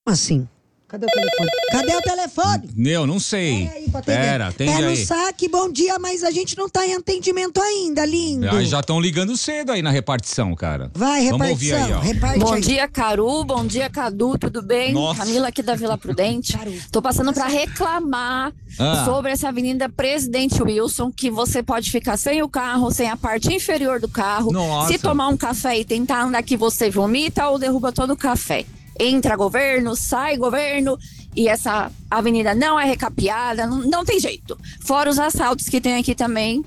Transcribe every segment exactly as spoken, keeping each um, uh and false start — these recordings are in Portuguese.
Assim. Cadê o telefone? Cadê o telefone? Meu, não sei. Pera aí, pra atender. Pera, atende Pera no aí. saque, bom dia, mas a gente não tá em atendimento ainda, lindo. Aí já estão ligando cedo aí na repartição, cara. Vai, repartição. Vamos ouvir aí, ó. Reparte Bom aí. dia, Caru. Bom dia, Cadu. Tudo bem? Nossa. Camila aqui da Vila Prudente. Tô passando para reclamar Ah. sobre essa Avenida Presidente Wilson, que você pode ficar sem o carro, sem a parte inferior do carro. Nossa. Se tomar um café e tentar andar aqui, você vomita ou derruba todo o café. Entra governo, sai governo, e essa avenida não é recapeada, não, não tem jeito. Fora os assaltos que tem aqui também.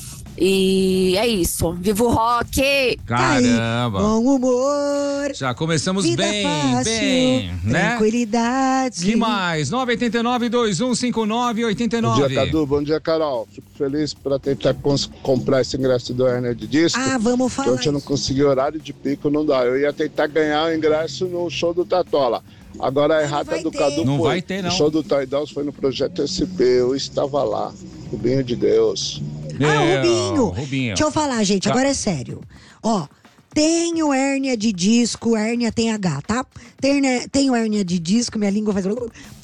E é isso. Viva o rock! Caramba. Aí, bom humor. Já começamos Vida bem, fácil, bem, né? Tranquilidade. Que mais? nove oito nove, dois um cinco nove, oito Bom nove. dia, Cadu. Bom dia, Carol. Fico feliz para tentar cons- comprar esse ingresso do Hernia de Disco. Ah, vamos que falar. ontem eu não consegui horário de pico, não dá. Eu ia tentar ganhar o ingresso no show do Tatola. Agora a não errata vai do ter. Cadu Não foi. vai ter, não. O show do Taidaus foi no Projeto S P. Eu estava lá. Rubinho de Deus. Ah, Meu, Rubinho. Rubinho. Deixa eu falar, gente, agora é sério. Ó, tenho hérnia de disco, hérnia tem H, tá? Tenho, tenho hérnia de disco, minha língua faz...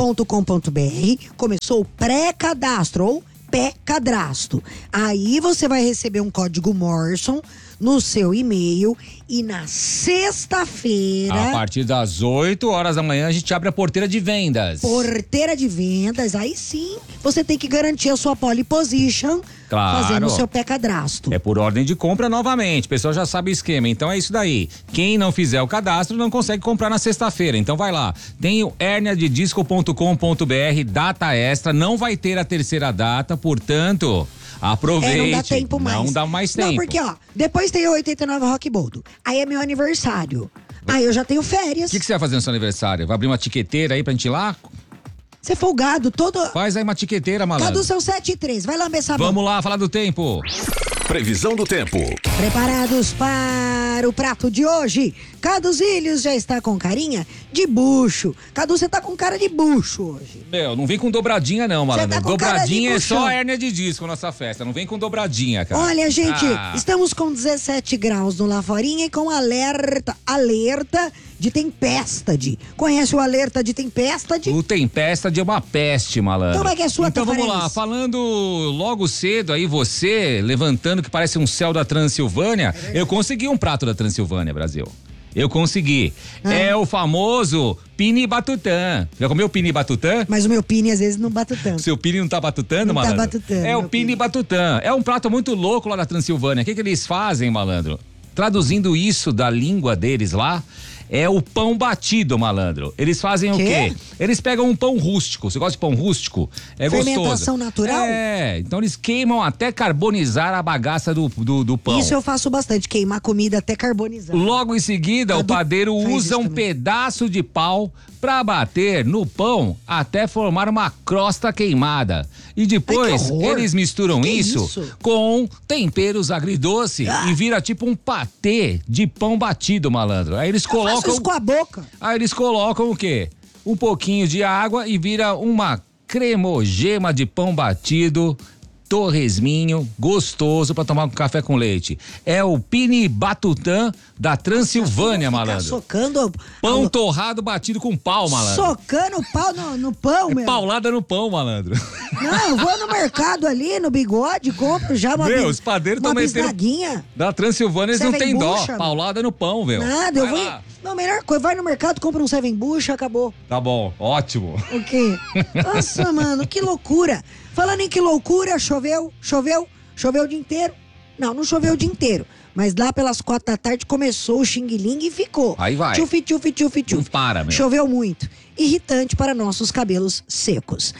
.com.br, começou o pré-cadastro ou pé-cadastro. Aí você vai receber um código Morrison no seu e-mail e na sexta-feira... A partir das oito horas da manhã a gente abre a porteira de vendas. Porteira de vendas, aí sim você tem que garantir a sua pole position Claro. fazendo o seu pé-cadastro. É por ordem de compra novamente, o pessoal já sabe o esquema, então é isso daí. Quem não fizer o cadastro não consegue comprar na sexta-feira, então vai lá. Tem o hernia de disco ponto com ponto br, data extra, não vai ter a terceira data, portanto, aproveite. É, não dá tempo mais. Não dá mais tempo. Não, porque ó, depois tem o oitenta e nove Rock Boldo, aí é meu aniversário, aí eu já tenho férias. O que, que você vai fazer no seu aniversário? Vai abrir uma tiqueteira aí pra gente ir lá? Você é folgado, todo... Faz aí uma tiqueteira, Cadê malandro. o seu sete e três? Vai lamber sabão. Vamos lá, falar do tempo. Previsão do tempo. Preparados para o prato de hoje? Caduzílios já está com carinha de bucho. Cadu, você tá com cara de bucho hoje. Meu, não vem com dobradinha não, malandro. tá com cara de Dobradinha é buchão. só hérnia de disco nossa festa, não vem com dobradinha, cara. Olha, gente, Ah. estamos com dezessete graus no Lá Forinha e com alerta, alerta de tempestade. Conhece o alerta de tempestade? O tempestade é uma peste, malandro. Como é que é a sua, Então vamos Tafarel? lá, falando logo cedo aí, você levantando que parece um céu da Transilvânia, eu consegui um prato da Transilvânia, Brasil. Eu consegui. Ah. É o famoso pini batutã. Já comeu pini batutã? Mas o meu pini às vezes não bate tanto. Seu pini não tá batutando, Não tá malandro? batutando, É o meu pini pini. batutã. É um prato muito louco lá da Transilvânia. O que que eles fazem, malandro? Traduzindo isso da língua deles lá, é o pão batido, malandro. Eles fazem o Quê? quê? Eles pegam um pão rústico. Você gosta de pão rústico? É Fermentação gostoso. natural? É, então eles queimam até carbonizar a bagaça do, do, do pão. Isso eu faço bastante, queimar comida até carbonizar. Logo em seguida, A o do- padeiro faz usa isso um também. pedaço de pau pra bater no pão até formar uma crosta queimada. E depois Ai, que horror. eles misturam Que que é isso, isso? com temperos agridoce Ah. e vira tipo um patê de pão batido, malandro. Aí eles Eu faço colocam, isso com a boca. aí eles colocam o quê? Um pouquinho de água e vira uma cremogema de pão batido, torresminho, gostoso pra tomar com café com leite. É o pini batutã da Transilvânia, Ficar malandro. Socando. Pão a- torrado batido com pau, malandro. Socando o pau no, no pão, meu. Paulada no pão, malandro. Não, eu vou no mercado ali, no bigode, compro já uma, Meu, bi- os padeiros uma tão metendo- bisnaguinha. Da Transilvânia eles não Seven tem dó. bucha, mano. Paulada no pão, velho. Nada, eu Vai vou. lá. Não, melhor coisa, vai no mercado, compra um Seven Bush, acabou. Tá bom, ótimo. O quê? Nossa, mano, que loucura. Falando em que loucura, choveu, choveu, choveu o dia inteiro. Não, não choveu o dia inteiro. Mas lá pelas quatro da tarde começou o xing-ling e ficou. Aí vai. Tchufi, tchufi, tchufi, Não tchufi. para, meu. Choveu muito. Irritante para nossos cabelos secos.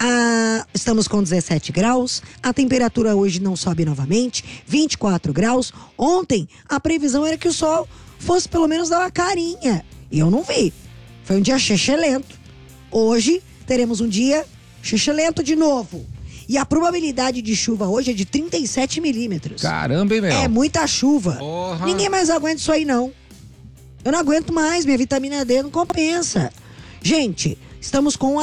Ah, estamos com dezessete graus. A temperatura hoje não sobe novamente. vinte e quatro graus. Ontem, a previsão era que o sol fosse pelo menos dar uma carinha. E eu não vi. Foi um dia xixelento. Hoje, teremos um dia xixelento de novo. E a probabilidade de chuva hoje é de trinta e sete milímetros. Caramba, hein, meu? É muita chuva. Porra. Ninguém mais aguenta isso aí, não. Eu não aguento mais, minha vitamina D não compensa. Gente, estamos com um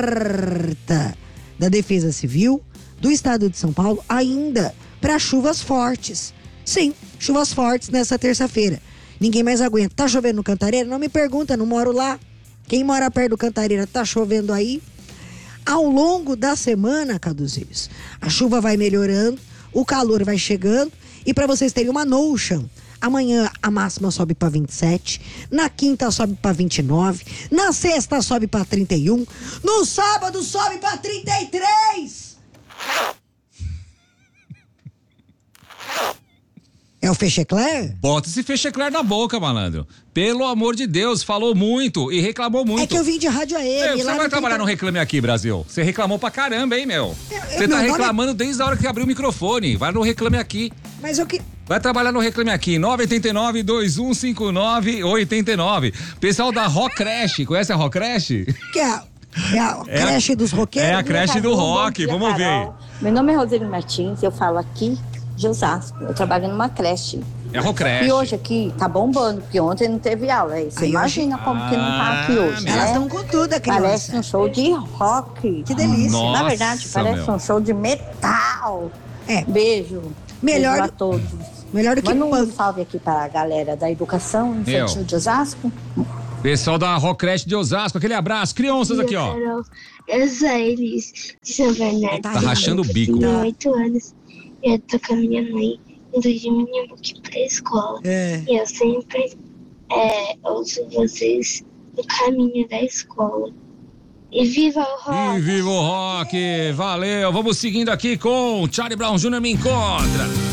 alerta da Defesa Civil do Estado de São Paulo ainda para chuvas fortes. Sim, chuvas fortes nessa terça-feira. Ninguém mais aguenta. Tá chovendo no Cantareira? Não me pergunta, não moro lá. Quem mora perto do Cantareira, tá chovendo aí? Ao longo da semana, Caduzeiros, a chuva vai melhorando, o calor vai chegando e para vocês terem uma notion, amanhã a máxima sobe para vinte e sete, na quinta sobe para vinte e nove, na sexta sobe para trinta e um, no sábado sobe para trinta e três. É o Fechecler? Bota esse Fechecler na boca, malandro. Pelo amor de Deus, falou muito e reclamou muito. É que eu vim de rádio A M. Meu, você vai trabalhar no Reclame Aqui, Brasil. Você reclamou pra caramba, hein, meu? Você tá reclamando desde a hora que abriu o microfone. Vai no Reclame Aqui. Mas eu que... Vai trabalhar no Reclame Aqui, nove oito nove, dois um cinco nove, oito nove. Pessoal da Rock Crash, conhece a Rock Crash? Que é a, é a é creche a, dos roqueiros? É a creche do rock, dia, vamos Carol. ver. Meu nome é Roseli Martins, eu falo aqui de Osasco, eu trabalho numa creche. É a Rock Crash. E hoje aqui tá bombando, porque ontem não teve aula, aí você Aí imagina hoje... como ah, que não tá aqui hoje, né? Elas estão com tudo, a criança. Parece um show de rock. Que delícia. Nossa, na verdade, parece meu. um show de metal. É. Beijo. Melhor Beijo a do... todos. Melhor do que Manda um pano. salve aqui para a galera da educação infantil de Osasco. Pessoal da Rock Crash de Osasco, aquele abraço. Crianças aqui, ó. Carol, eu sou a Elis de São Bernardo. Tá rachando o bico. Eu tenho oito anos e eu tô com a minha mãe indo de minibus pra escola. É. E eu sempre é, ouço vocês no caminho da escola. E viva o rock! E viva o rock! Valeu! Vamos seguindo aqui com Charlie Brown Júnior Me Encontra.